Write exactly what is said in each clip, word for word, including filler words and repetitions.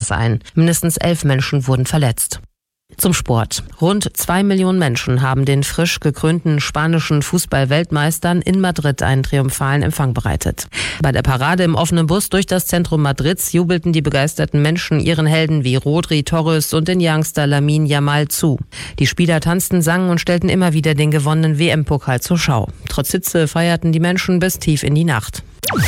Krankenhaus ein. Mindestens elf Menschen wurden verletzt. Zum Sport. Rund zwei Millionen Menschen haben den frisch gekrönten spanischen Fußball-Weltmeistern in Madrid einen triumphalen Empfang bereitet. Bei der Parade im offenen Bus durch das Zentrum Madrids jubelten die begeisterten Menschen ihren Helden wie Rodri, Torres und den Youngster Lamine Yamal zu. Die Spieler tanzten, sangen und stellten immer wieder den gewonnenen W M-Pokal zur Schau. Trotz Hitze feierten die Menschen bis tief in die Nacht.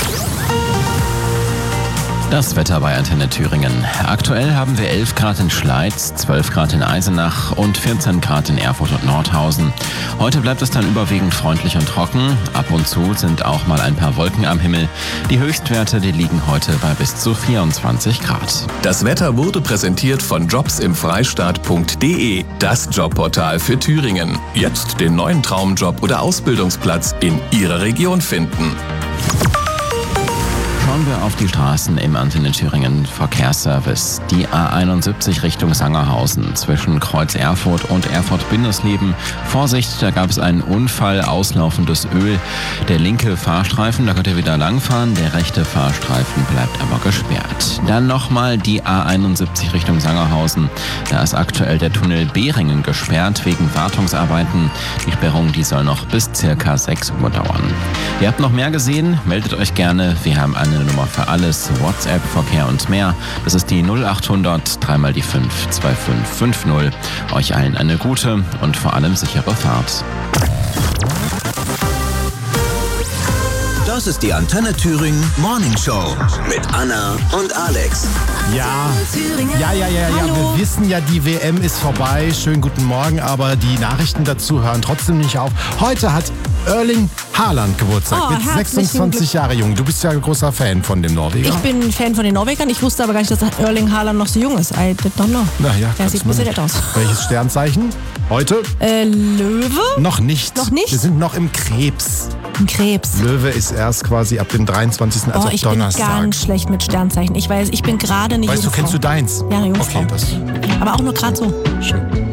Das Wetter bei Antenne Thüringen. Aktuell haben wir elf Grad in Schleiz, zwölf Grad in Eisenach und vierzehn Grad in Erfurt und Nordhausen. Heute bleibt es dann überwiegend freundlich und trocken. Ab und zu sind auch mal ein paar Wolken am Himmel. Die Höchstwerte, die liegen heute bei bis zu vierundzwanzig Grad. Das Wetter wurde präsentiert von jobs im freistaat punkt de, das Jobportal für Thüringen. Jetzt den neuen Traumjob oder Ausbildungsplatz in Ihrer Region finden. Schauen wir auf die Straßen im Antenne Thüringen Verkehrsservice. Die A einundsiebzig Richtung Sangerhausen zwischen Kreuz Erfurt und Erfurt-Bindersleben. Vorsicht, da gab es einen Unfall, auslaufendes Öl. Der linke Fahrstreifen, da könnt ihr wieder langfahren. Der rechte Fahrstreifen bleibt aber gesperrt. Dann nochmal die A einundsiebzig Richtung Sangerhausen. Da ist aktuell der Tunnel Behringen gesperrt wegen Wartungsarbeiten. Die Sperrung, die soll noch bis circa sechs Uhr dauern. Ihr habt noch mehr gesehen? Meldet euch gerne. Wir haben eine Nummer für alles, WhatsApp, Verkehr und mehr. Das ist die null achthundert, dreimal die fünf, zwei fünf fünf null. Euch allen eine gute und vor allem sichere Fahrt. Das ist die Antenne Thüringen Morning Show mit Anna und Alex. Ja, ja, ja, ja, ja. Wir wissen ja, die W M ist vorbei. Schönen guten Morgen, aber die Nachrichten dazu hören trotzdem nicht auf. Heute hat Erling Haaland Geburtstag, oh, mit sechsundzwanzig Jahre jung. Du bist ja ein großer Fan von dem Norweger. Ich bin ein Fan von den Norwegern. Ich wusste aber gar nicht, dass Erling Haaland noch so jung ist. I did not know. Naja, der sieht ein bisschen nett aus. Welches Sternzeichen? Heute? Äh, Löwe? Noch nicht. Noch nicht? Wir sind noch im Krebs. Im Krebs. Löwe ist erst quasi ab dem dreiundzwanzigsten also oh, ich Donnerstag. bin ganz schlecht mit Sternzeichen. Ich weiß, ich bin gerade eine Weißt du, Jungfrau. kennst du deins? Ja, eine Jungfrau. Okay, das. Aber auch nur gerade so. Schön.